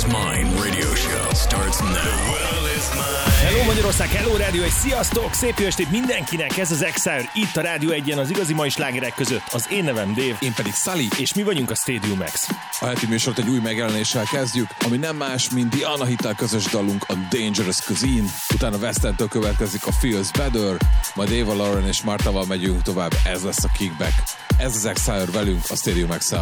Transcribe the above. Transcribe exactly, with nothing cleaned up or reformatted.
Mine radio show starts now. The world is mine. Hello Magyarország, hello rádió, egy sziasztok! Szép jó estét mindenkinek, ez az Exile, itt a Rádió egyen az igazi mai slágerek között. Az én nevem Dave. Én pedig Sully. És mi vagyunk a Stadium X. A heti műsort egy új megjelenéssel kezdjük, ami nem más, mint The Anahita közös dalunk, a Dangerous Cuisine. Utána Westentől következik a Feels Better, majd Eva Lauren és Martával megyünk tovább, ez lesz a Kickback. Ez az Exile velünk, a Stadium X-el.